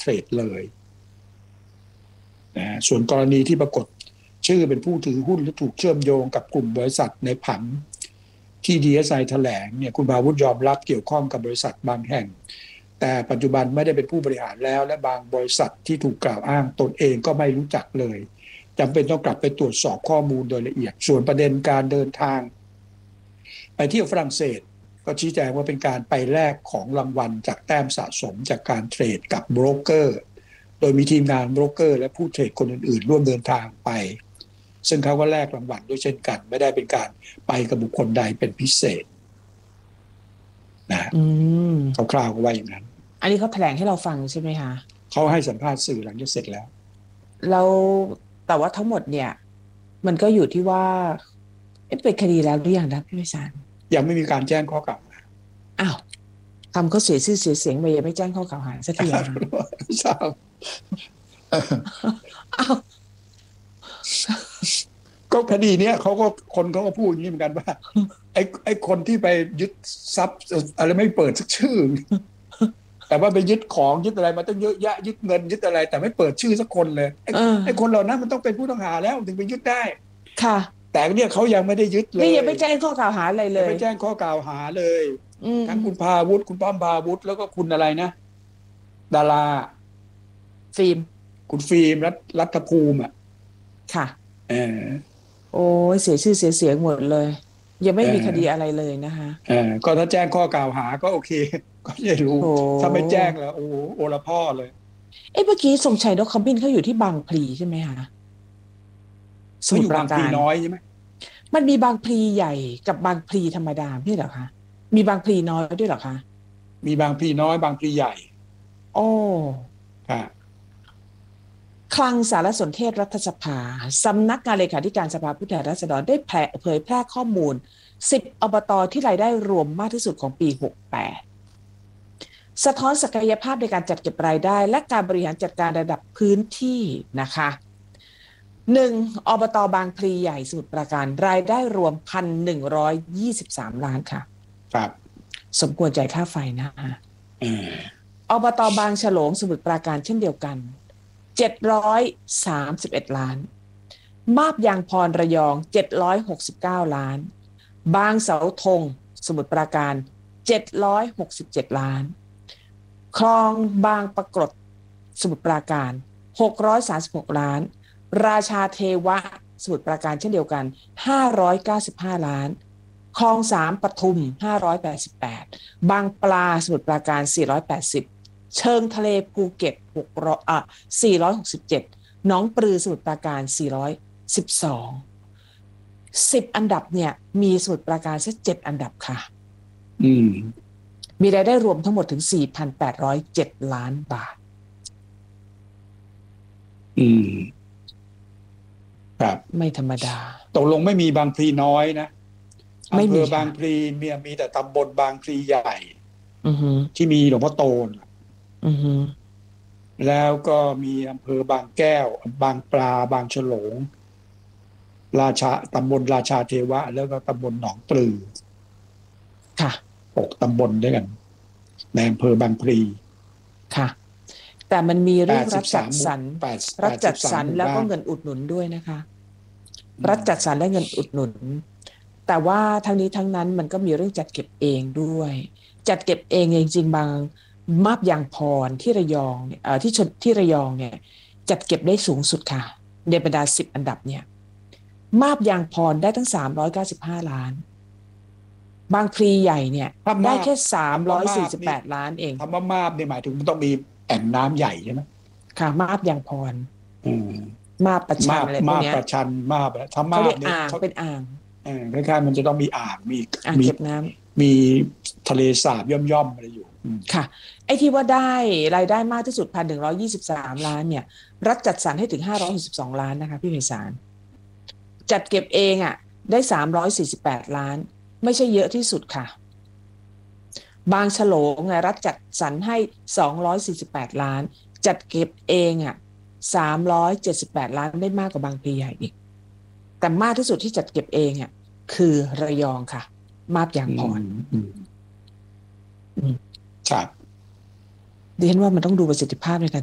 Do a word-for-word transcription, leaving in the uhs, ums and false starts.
รดเลยนะส่วนกรณีที่ปรากฏชื่อเป็นผู้ถือหุ้นและถูกเชื่อมโยงกับกลุ่มบริษัทในผังที่ ดี เอส ไอ แถลงเนี่ยคุณภาวุฒิยอมรับเกี่ยวข้องกับบริษัทบางแห่งแต่ปัจจุบันไม่ได้เป็นผู้บริหารแล้วและบางบริษัทที่ถูกกล่าวอ้างตนเองก็ไม่รู้จักเลยจำเป็นต้องกลับไปตรวจสอบข้อมูลโดยละเอียดส่วนประเด็นการเดินทางไปเที่ยวฝรั่งเศสก็ชี้แจงว่าเป็นการไปแลกของรางวัลจากแต้มสะสมจากการเทรดกับโบรกเกอร์โดยมีทีมงานโบรกเกอร์และผู้เทรดคนอื่นๆร่วมเดินทางไปซึ่งเขาก็แลกรางวัลด้วยเช่นกันไม่ได้เป็นการไปกับบุคคลใดเป็นพิเศษนะคร่าวๆก็ว่าอย่างนั้นอันนี้เขาแถลงให้เราฟังใช่ไหมคะเขาให้สัมภาษณ์สื่อหลังจากเสร็จแล้วแล้วแต่ว่าทั้งหมดเนี่ยมันก็อยู่ที่ว่าเป็นคดีแล้วหรือยังนะพี่วิสารยังไม่มีการแจ้งข้อกล่าวหาอ้าวทำเขาเสียชื่อเสียเสียงไปยังไม่แจ้งข้อกล่าวหาสักทีนะทราบอ้าวก็คดีเนี้ยเขาก็คนเขาก็พูดอย่างนี้เหมือนกันว่าไอ้ไอ้คนที่ไปยึดทรัพย์อะไรไม่เปิดสักชื่อแต่ว่าไปยึดของยึดอะไรมาตั้งเยอะแยะยึดเงินยึดอะไรแต่ไม่เปิดชื่อสักคนเลยไอ้ไอ้คนเหล่านั้นมันต้องเป็นผู้ต้องหาแล้วถึงไปยึดได้ค่ะแต่เนี่ยเขายังไม่ได้ยึดเลยนี่ยังไม่แจ้งข้อกล่าวหาอะไรเลยไม่แจ้งข้อกล่าวหาเลยทั้งคุณพาวุฒิคุณป้อมพาวุฒิแล้วก็คุณอะไรนะดาราฟิล์มคุณฟิล์มรัฐรัฐภูมิอ่ะค่ะเออโอ้ยเสียชื่อเสียเสียงหมดเลยยังไม่มีคดีอะไรเลยนะคะเออก็ถ้าแจ้งข้อกล่าวหาก็โอเคก็จะรู้ถ้าไม่แจ้งแล้วโอ้โอละพ่อเลยเอ้เมื่อกี้ทรงชัยนกขมิ้นเขาอยู่ที่บางพลีใช่ไหมคะสมุทรปราการน้อยใช่ไหมมันมีบางพลีใหญ่กับบางพลีธรรมดาไม่ใช่เหรอคะมีบางพลีน้อยด้วยเหรอคะมีบางพลีน้อยบางพลีใหญ่โอ้ค่ะคลังสารสนเทศรัฐสภาสำนักงานเลขาธิการสภาผู้แทนราษฎรได้เผยแพร่ข้อมูลสิบอบต.ที่รายได้รวมมากที่สุดของปีหกสิบแปดสะท้อนศักยภาพในการจัดเก็บรายได้และการบริหารจัดการระดับพื้นที่นะคะหนึ่งอบต.บางพลีใหญ่สมุทรปราการรายได้รวม หนึ่งพันหนึ่งร้อยยี่สิบสาม ล้านค่ะครับสมควรจ่ายค่าไฟนะคะอบต.บางฉลงสมุทรปราการเช่นเดียวกันเจ็ดร้อยสามสิบเอ็ดล้านมาบยางพรระยองเจ็ดร้อยหกสิบเก้าล้านบางเสาธงสมุทรปราการเจ็ดร้อยหกสิบเจ็ดล้านคลองบางปรากฏสมุทรปราการหกร้อยสามสิบหกล้านราชาเทวะสมุทรปราการเช่นเดียวกันห้าร้อยเก้าสิบห้าล้านคลองสามปทุมห้าร้อยแปดสิบแปดบางปลาสมุทรปราการสี่ร้อยแปดสิบเชิงทะเลภูเก็ตหกร้อยอ่ะสี่ร้อยหกสิบเจ็ดหนองปลือสมุทรปราการสี่ร้อยสิบสองสิบอันดับเนี่ยมีสมุทรปราการแค่เจ็ดอันดับค่ะอืมมีรายได้รวมทั้งหมดถึง สี่พันแปดร้อยเจ็ด ล้านบาทอืมครับไม่ธรรมดาตกลงไม่มีบางพลีน้อยนะอำเภอบางพลีมีมีแต่ตำบลบางพลีใหญ่ที่มีหลวงพ่อโตนแล้วก็มีอำเภอบางแก้วบางปลาบางฉลงราชาตำบลราชาเทวะแล้วก็ตำบลหนองปลือค่ะหกตำบลด้วยกันในอำเภอบางพลีค่ะแต่มันมีเรื่องรัฐจัดสรรรัฐจัดสรรแล้วก็เงินอุดหนุนด้วยนะคะรัฐจัดสรรและเงินอุดหนุนแต่ว่าทั้งนี้ทั้งนั้นมันก็มีเรื่องจัดเก็บเองด้วยจัดเก็บเองจริงๆบางมาบยางพรที่ระยองเนี่ยที่ชนที่ระยองเนี่ยจัดเก็บได้สูงสุดค่ะในบรรดาสิบอันดับเนี่ยมาบยางพรได้ตั้งสามร้อยเก้าสิบห้าล้านบางพลีใหญ่เนี่ยได้แค่สามร้อยสี่สิบแปดล้านเองคำว่ามาบเนี่ยหมายถึงมันต้องมีแอ่งน้ำใหญ่ใช่ไหมค่ะมาบยางพรมาบประชันอะไรพวกนี้มาบประชันมาบถ้ามาบเนี่ยเขาเป็นอ่างคล้ายๆมันจะต้องมีอ่างมีอ่างเก็บน้ำมีทะเลสาบย่อมๆอะไรอยู่ค่ะไอ้ที่ว่าได้รายได้มากที่สุด หนึ่งพันหนึ่งร้อยยี่สิบสาม ล้านเนี่ยรัฐจัดสรรให้ถึงห้าร้อยหกสิบสองล้านนะคะพี่ไพศาลจัดเก็บเองอ่ะได้สามร้อยสี่สิบแปดล้านไม่ใช่เยอะที่สุดค่ะบางฉลงไงรัฐจัดสรรให้สองร้อยสี่สิบแปดล้านจัดเก็บเองอ่ะสามร้อยเจ็ดสิบแปดล้านได้มากกว่าบางพลีใหญ่อีกแต่มากที่สุดที่จัดเก็บเองอ่ะคือระยองค่ะมาบยางพรครับดิฉันว่ามันต้องดูประสิทธิภาพในการ